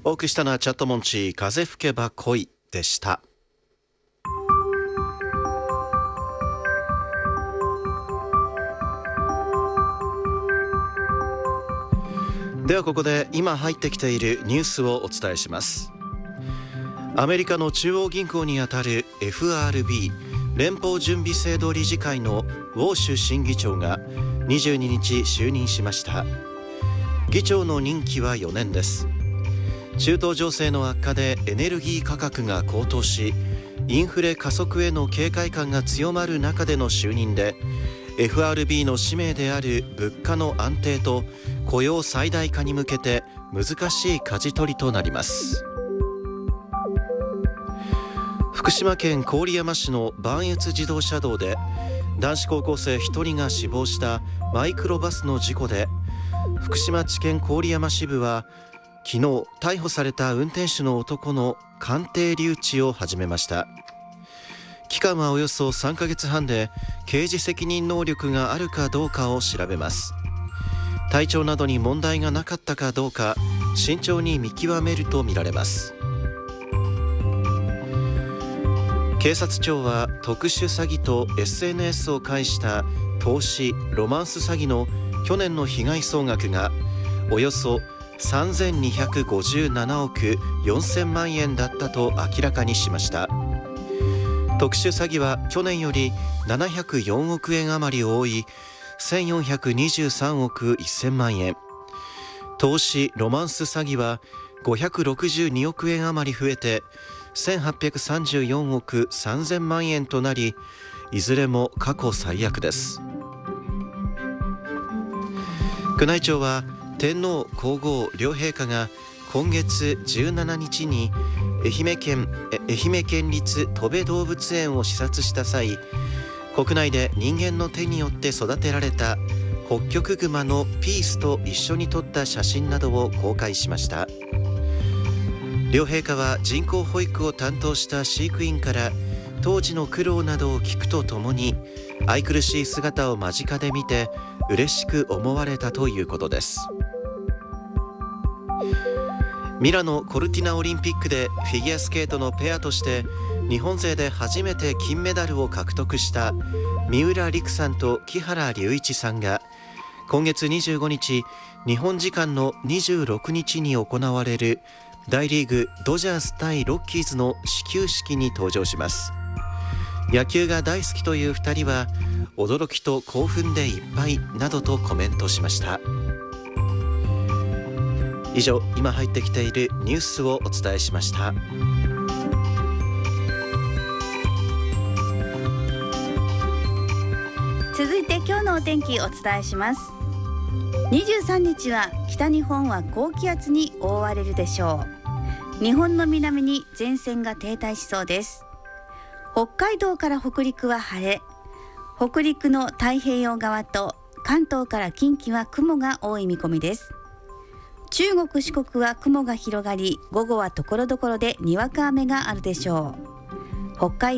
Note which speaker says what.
Speaker 1: お送りしたのはチャットモンチー風吹けば恋でした。ではここで今入ってきているニュースをお伝えします。アメリカの中央銀行にあたる FRB 連邦準備制度理事会のウォーシュ新議長が22日就任しました。議長の任期は4年です。中東情勢の悪化でエネルギー価格が高騰し、インフレ加速への警戒感が強まる中での就任で、 FRB の使命である物価の安定と雇用最大化に向けて難しい舵取りとなります。福島県郡山市の磐越自動車道で男子高校生1人が死亡したマイクロバスの事故で、福島地検郡山支部は昨日逮捕された運転手の男の鑑定留置を始めました。期間はおよそ3ヶ月半で刑事責任能力があるかどうかを調べます。体調などに問題がなかったかどうか慎重に見極めるとみられます。警察庁は特殊詐欺と SNS を介した投資・ロマンス詐欺の去年の被害総額がおよそ3257億4000万円だったと明らかにしました。特殊詐欺は去年より704億円余り多い1423億1000万円、投資・ロマンス詐欺は562億円余り増えて1834億3000万円となり、いずれも過去最悪です。宮内庁は天皇皇后両陛下が今月17日に愛媛県立とべ動物園を視察した際、国内で人間の手によって育てられたホッキョクグマのピースと一緒に撮った写真などを公開しました。両陛下は人工保育を担当した飼育員から当時の苦労などを聞くとともに、愛くるしい姿を間近で見て嬉しく思われたということです。ミラノ・コルティナオリンピックでフィギュアスケートのペアとして日本勢で初めて金メダルを獲得した三浦璃来さんと木原龍一さんが今月25日、日本時間の26日に行われる大リーグドジャース対ロッキーズの始球式に登場します。野球が大好きという2人は驚きと興奮でいっぱいなどとコメントしました。以上、今入ってきているニュースをお伝えしました。
Speaker 2: 続いて今日のお天気お伝えします。23日は北日本は高気圧に覆われるでしょう。日本の南に前線が停滞しそうです。北海道から北陸は晴れ、北陸の太平洋側と関東から近畿は雲が多い見込みです。中国四国は雲が広がり、午後は所々でにわか雨があるでしょう。北海道